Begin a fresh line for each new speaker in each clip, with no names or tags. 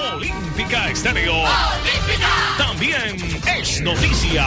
Olímpica Estéreo. ¡Olímpica! También es noticia.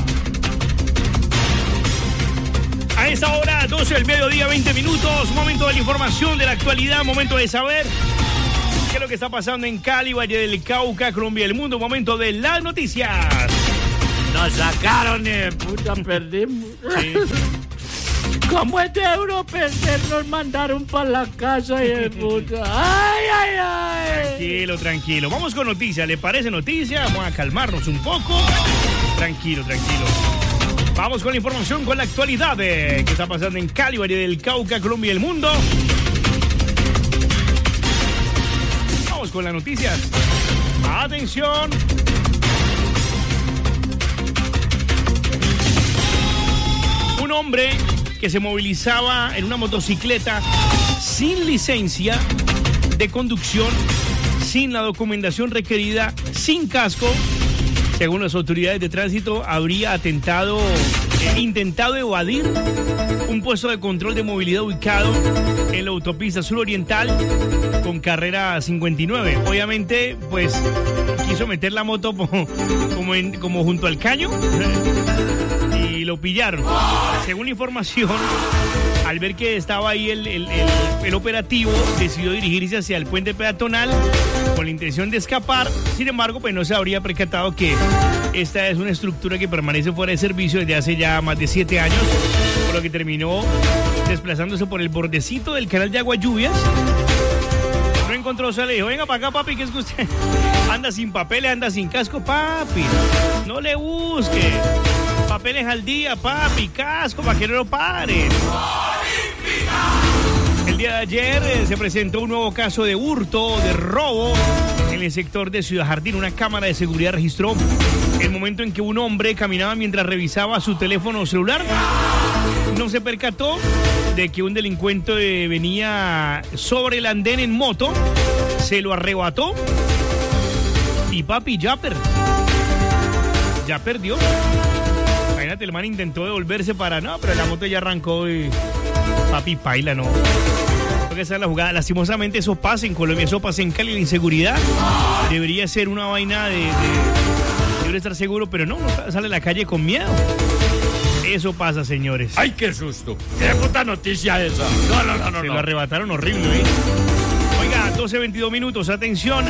A esta hora, 12 del mediodía, 20 minutos. Momento de la información, de la actualidad. Momento de saber qué es lo que está pasando en Cali, Valle del Cauca, Colombia y el mundo. Momento de las noticias.
Nos sacaron, puta, perdimos.
Sí.
Como es de euro perder, nos mandaron para la casa y puta. Ay, ay, ay.
Tranquilo, tranquilo. Vamos con noticias. ¿Le parece noticia? Vamos a calmarnos un poco. Tranquilo, tranquilo. Vamos con la información, con la actualidad de qué está pasando en Cali, Valle del Cauca, Colombia y el mundo. Vamos con las noticias. Atención. Un hombre que se movilizaba en una motocicleta sin licencia de conducción, sin la documentación requerida, sin casco, según las autoridades de tránsito, habría intentado evadir un puesto de control de movilidad ubicado en la autopista suroriental con carrera 59. Obviamente, pues, quiso meter la moto como junto al caño y lo pillaron. Según la información, al ver que estaba ahí el operativo, decidió dirigirse hacia el puente peatonal con la intención de escapar. Sin embargo, pues no se habría percatado que esta es una estructura que permanece fuera de servicio desde hace ya más de 7 años, por lo que terminó desplazándose por el bordecito del canal de agua lluvias. No encontró, o sea, le dijo: venga para acá, papi, que es que usted anda sin papeles, anda sin casco, papi. No le busque. Papeles al día, papi, casco, para que no lo paren. El día de ayer se presentó un nuevo caso de hurto, de robo, en el sector de Ciudad Jardín. Una cámara de seguridad registró el momento en que un hombre caminaba mientras revisaba su teléfono celular. No se percató de que un delincuente venía sobre el andén en moto, se lo arrebató y papi ya perdió. Imagínate, el man intentó devolverse pero la moto ya arrancó y papi paila, no. Porque esa es la jugada. Lastimosamente eso pasa en Colombia, eso pasa en Cali. La inseguridad debería ser una vaina de estar seguro, pero no sale a la calle con miedo. Eso pasa, señores.
Ay, qué susto. Qué puta noticia esa. No.
Se lo arrebataron horrible, ¿eh? Oiga, 12:22 minutos. Atención.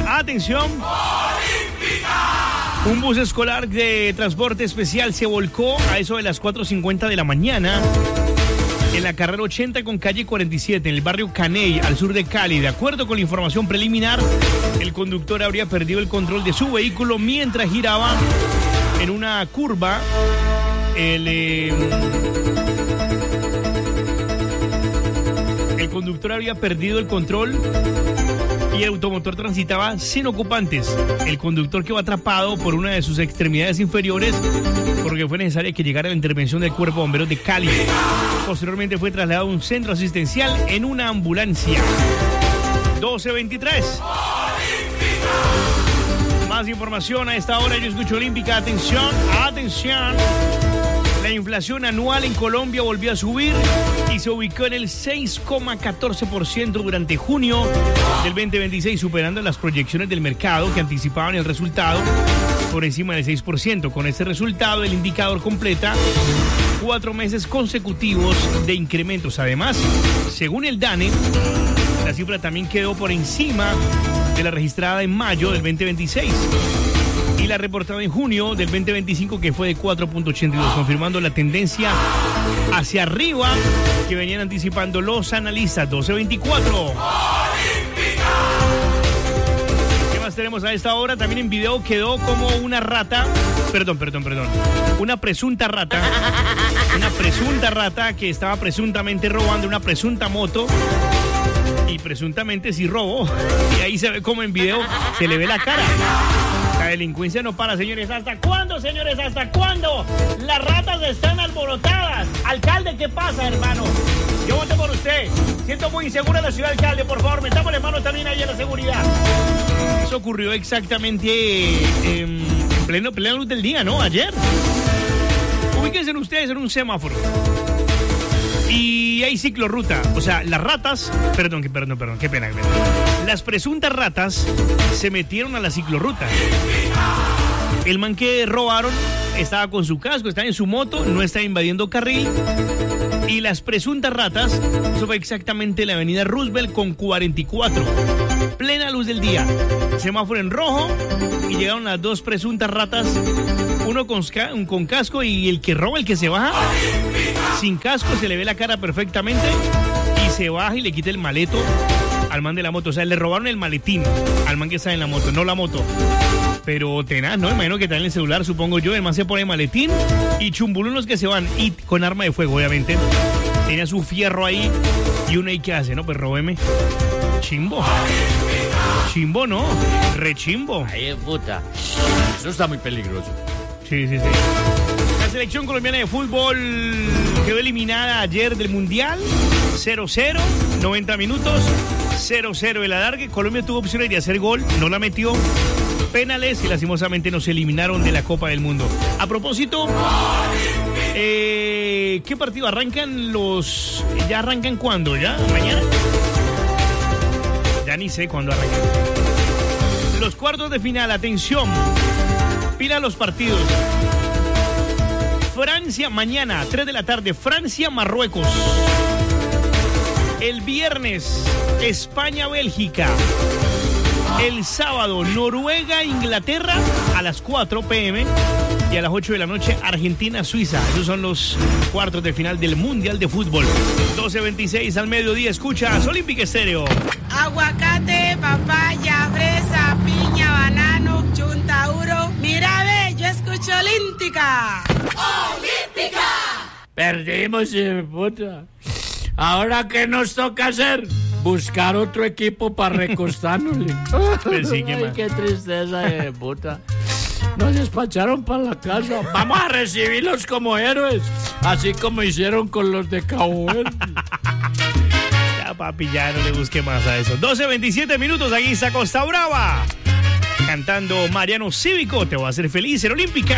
Un bus escolar de transporte especial se volcó a eso de las 4:50 de la mañana en la carrera 80 con calle 47, en el barrio Caney, al sur de Cali. De acuerdo con la información preliminar, el conductor habría perdido el control de su vehículo mientras giraba en una curva. El conductor había perdido el control y el automotor transitaba sin ocupantes. El conductor quedó atrapado por una de sus extremidades inferiores, por lo que fue necesaria que llegara la intervención del Cuerpo de Bomberos de Cali. Posteriormente fue trasladado a un centro asistencial en una ambulancia. 12:23. Más información a esta hora. Yo escucho Olímpica. Atención. La inflación anual en Colombia volvió a subir y se ubicó en el 6,14% durante junio del 2026, superando las proyecciones del mercado que anticipaban el resultado por encima del 6%. Con este resultado, el indicador completa 4 meses consecutivos de incrementos. Además, según el DANE, la cifra también quedó por encima de la registrada en mayo del 2026 y la reportada en junio del 2025, que fue de 4.82, confirmando la tendencia hacia arriba que venían anticipando los analistas. 12:24. ¿Qué más tenemos a esta hora? También en video quedó como una rata, una presunta rata que estaba presuntamente robando una presunta moto. Y presuntamente sí robó. Y ahí se ve como en video se le ve la cara. La delincuencia no para, señores. ¿Hasta cuándo, señores? ¿Hasta cuándo? Las ratas están alborotadas. Alcalde, ¿qué pasa, hermano? Yo voto por usted. Siento muy insegura la ciudad, alcalde. Por favor, metámosle mano también ahí a la seguridad. Eso ocurrió exactamente en plena luz del día, ¿no? Ayer. Ubíquense ustedes en un semáforo. Y hay ciclorruta. O sea, las ratas... Perdón, qué pena. Las presuntas ratas se metieron a la ciclorruta. El man que robaron estaba con su casco, estaba en su moto, no estaba invadiendo carril. Y las presuntas ratas, eso fue exactamente la avenida Roosevelt con 44. Plena luz del día. Semáforo en rojo y llegaron las dos presuntas ratas. Uno con casco y el que roba, el que se baja, sin casco, se le ve la cara perfectamente y se baja y le quita el maleto al man de la moto. O sea, le robaron el maletín al man que está en la moto, no la moto. Pero tenaz, ¿no? Imagino que está en el celular, supongo yo. El man se pone maletín y chumbulunos que se van y con arma de fuego, obviamente. Tenía su fierro ahí y uno ahí que hace, ¿no? Pues róbeme. Chimbo. Chimbo, ¿no? Rechimbo.
Ay, puta. Eso está muy peligroso.
Sí. La selección colombiana de fútbol quedó eliminada ayer del Mundial. 0-0, 90 minutos. 0-0 el alargue. Colombia tuvo opciones de hacer gol, no la metió. Penales y lastimosamente nos eliminaron de la Copa del Mundo. A propósito, ¿qué partido arrancan los? ¿Ya arrancan cuándo? ¿Ya? ¿Mañana? Ya ni sé cuándo arrancan. Los cuartos de final, atención. Pila los partidos. Francia mañana, 3 de la tarde, Francia-Marruecos. El viernes, España-Bélgica. El sábado, Noruega-Inglaterra a las 4 p.m. y a las 8 de la noche, Argentina-Suiza. Esos son los cuartos de final del Mundial de Fútbol. 12:26 al mediodía, escuchas Olímpica Estéreo.
Aguacate, papaya, fresa, piña, banano, chuntauro. Mira, ve, yo escucho Olímpica.
¡Olímpica! Perdimos, puta. ¿Ahora qué nos toca hacer? Buscar otro equipo para recostarnos.
Pues sí, ¿qué
Ay,
más?
qué tristeza, puta. Nos despacharon para la casa. Vamos a recibirlos como héroes, así como hicieron con los de Cabo Verde.
Ya, papi, ya no le busque más a eso. 12:27 minutos, aquí está Costa Brava. Cantando Mariano Cívico, te voy a hacer feliz en Olímpica.